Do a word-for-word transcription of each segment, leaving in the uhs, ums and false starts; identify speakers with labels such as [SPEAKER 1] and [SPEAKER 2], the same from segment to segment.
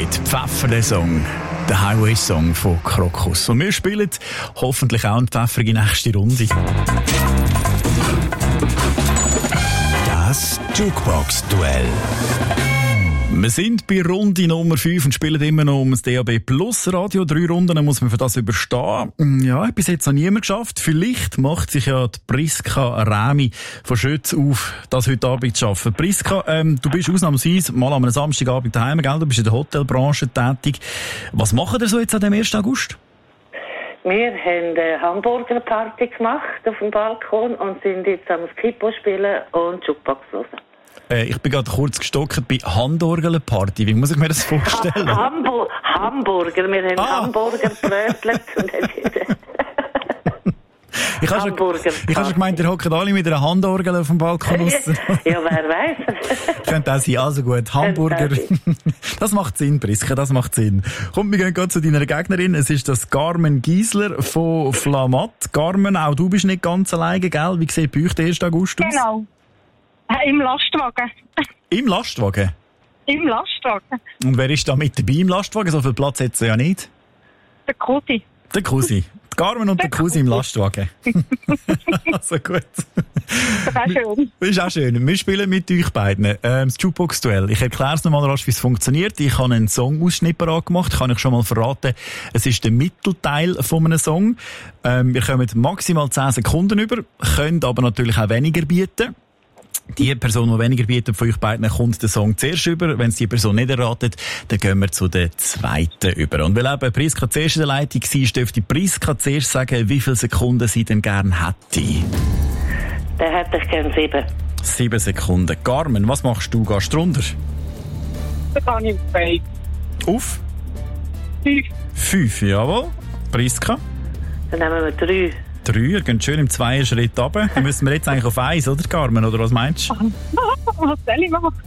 [SPEAKER 1] Hit, Pfeffer, der Song. Der Highway-Song von Krokus. Und wir spielen hoffentlich auch eine pfeffrige nächste Runde. Das Jukebox-Duell. Wir sind bei Runde Nummer fünf und spielen immer noch um das D A B Plus Radio. Drei Runden muss man für das überstehen. Ja, bis jetzt noch niemand geschafft. Vielleicht macht sich ja die Priska Rämi von Schütz auf, das heute Abend zu schaffen. Priska, ähm, du bist ausnahmsweise mal am Samstagabend daheim, gell? Du bist in der Hotelbranche tätig. Was machen ihr so jetzt an dem ersten August?
[SPEAKER 2] Wir haben eine Hamburger-Party gemacht auf dem Balkon und sind jetzt am Skippo spielen und Jukebox hören.
[SPEAKER 1] Äh, ich bin gerade kurz gestockt bei Handorgel-Party. Wie muss ich mir das vorstellen?
[SPEAKER 2] Ha- Hamburg, Hamburger. Wir haben ah. Hamburger brötelt.
[SPEAKER 1] Ich habe schon, ich habe schon gemeint, ihr hockt alle mit einer Handorgel auf dem Balkon raus.
[SPEAKER 2] Ja, wer weiß.
[SPEAKER 1] Könnte auch sein. Also gut, Hamburger. Das macht Sinn, Priska, das macht Sinn. Komm, wir gehen gerade zu deiner Gegnerin. Es ist das Carmen Giesler von Flamatt. Carmen, auch du bist nicht ganz alleine, gell? Wie sieht bei euch der erste August aus?
[SPEAKER 3] Genau. Im Lastwagen.
[SPEAKER 1] Im Lastwagen?
[SPEAKER 3] Im Lastwagen.
[SPEAKER 1] Und wer ist da mit dabei im Lastwagen? So viel Platz hat sie ja nicht.
[SPEAKER 3] Der Cousi.
[SPEAKER 1] Der Cousi. Die Carmen und der, der Cousi im Lastwagen. Also gut.
[SPEAKER 3] Das ist auch schön.
[SPEAKER 1] Das ist auch schön. Wir spielen mit euch beiden ähm, das Jukebox-Duell. Ich erkläre es nochmal rasch, wie es funktioniert. Ich habe einen Song-Ausschnitt parat gemacht. Ich kann euch schon mal verraten, es ist der Mittelteil von einem Song. Ähm, wir kommen maximal zehn Sekunden über, könnt aber natürlich auch weniger bieten. Die Person, die weniger bietet von euch beiden, kommt den Song zuerst über. Wenn es die Person nicht erratet, dann gehen wir zu der zweiten über. Und weil eben Priska zuerst in der Leitung war, dürfte Priska zuerst sagen, wie viele Sekunden sie denn gerne hätte.
[SPEAKER 2] Dann hätte ich gerne sieben.
[SPEAKER 1] Sieben Sekunden. Carmen, was machst du? Gehst du runter?
[SPEAKER 3] Dann kann ich auf zwei.
[SPEAKER 1] Auf?
[SPEAKER 3] Fünf.
[SPEAKER 1] Fünf, jawohl. Priska?
[SPEAKER 2] Dann nehmen wir drei.
[SPEAKER 1] Drei, ihr geht schön im zweiten Schritt runter. Dann müssen wir jetzt eigentlich auf eins, oder Carmen? Oder was meinst du?
[SPEAKER 3] Was soll ich machen?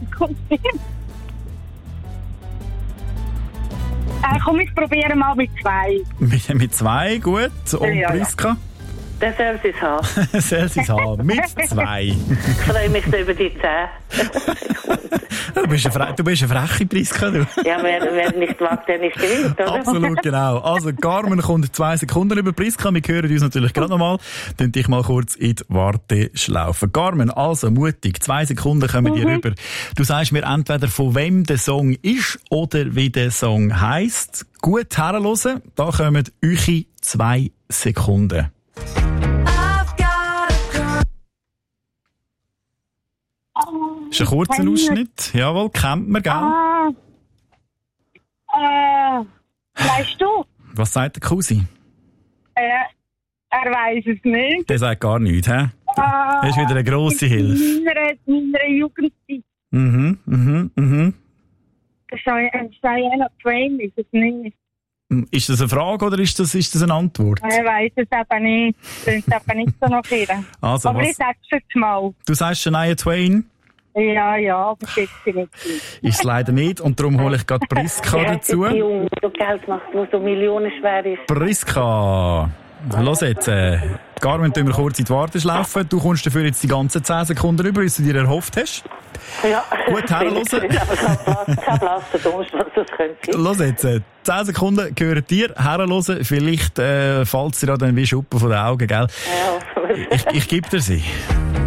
[SPEAKER 3] Äh, komm, ich probiere mal mit zwei.
[SPEAKER 1] Mit, mit zwei, gut. Und
[SPEAKER 2] Ja, ja.
[SPEAKER 1] Priska?
[SPEAKER 2] Dann soll sie es haben.
[SPEAKER 1] Soll sie es haben. Mit zwei.
[SPEAKER 2] Ich freue mich über die zehn Sekunden.
[SPEAKER 1] Du bist eine, Fre- du bist eine freche Priska, du.
[SPEAKER 2] Ja, wer, wer nicht wagt, der nicht gewinnt, oder?
[SPEAKER 1] Absolut, genau. Also, Carmen kommt zwei Sekunden über Priska. Wir hören uns natürlich gerade nochmal. Dann dich mal kurz in die Warteschlaufe. Carmen, also mutig. Zwei Sekunden kommen dir
[SPEAKER 3] Mhm.
[SPEAKER 1] rüber. Du sagst mir entweder, von wem der Song ist oder wie der Song heisst. Gut herhören. Da kommen eure zwei Sekunden. Das ist ein kurzer Ausschnitt. Jawohl, kennt man, gell?
[SPEAKER 3] Ah. Äh, weißt du?
[SPEAKER 1] Was sagt der Cousi?
[SPEAKER 3] Äh, er weiss es nicht.
[SPEAKER 1] Der sagt gar nichts, hä?
[SPEAKER 3] Ah,
[SPEAKER 1] Das ist wieder eine grosse Hilfe.
[SPEAKER 3] In meiner, meiner Jugendzeit.
[SPEAKER 1] Mhm, mhm, mhm.
[SPEAKER 3] Diana Twain ist es nicht.
[SPEAKER 1] Ist das eine Frage oder ist das, ist das eine Antwort?
[SPEAKER 3] Er weiss es eben nicht. Das ist eben nicht so nach ihr.
[SPEAKER 1] Also,
[SPEAKER 3] aber
[SPEAKER 1] was-
[SPEAKER 3] ich sag's jetzt mal.
[SPEAKER 1] Du sagst Shania Twain?
[SPEAKER 3] Ja, ja, aber das ist sie nicht.
[SPEAKER 1] Ist es leider nicht. Und darum hole ich gerade Priska dazu.
[SPEAKER 2] Die Junge, die so Geld macht, die so Millionen schwer ist.
[SPEAKER 1] Priska, los jetzt. Äh, Carmen, tun wir kurz in die Warteschlaufe. Du kommst dafür jetzt die ganzen zehn Sekunden rüber, wie du dir erhofft hast.
[SPEAKER 2] Ja.
[SPEAKER 1] Gut, herhören.
[SPEAKER 2] Aber kein Platz, kein Platz für Donnerstag, das könnte sein.
[SPEAKER 1] Los jetzt. Äh, zehn Sekunden gehören dir. Herhören. Vielleicht äh, fällt es dir dann wie Schuppen von den Augen, gell?
[SPEAKER 2] Ja,
[SPEAKER 1] Ich, ich gebe dir sie.